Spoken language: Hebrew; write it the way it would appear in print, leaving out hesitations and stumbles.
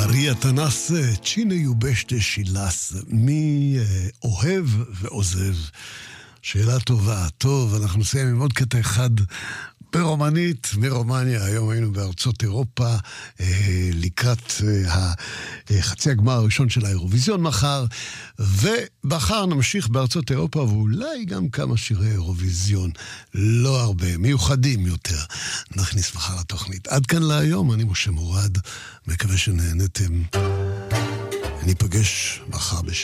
Maria Tanas, Cine iubește și lasă, מי אוהב ועוזב. שאלה טובה. טוב, אנחנו נסיים עם עוד קטע אחד ברומנית, מרומניה. היום היינו בארצות אירופה, לקראת חצי הגמר הראשון של האירוויזיון מחר, ובחר נמשיך בארצות אירופה, ואולי גם כמה שירי אירוויזיון, לא הרבה, מיוחדים יותר, נכניס מחר לתוכנית. עד כאן להיום, אני משה מורד, מקווה שנהנתם. ניפגש מחר בשעה.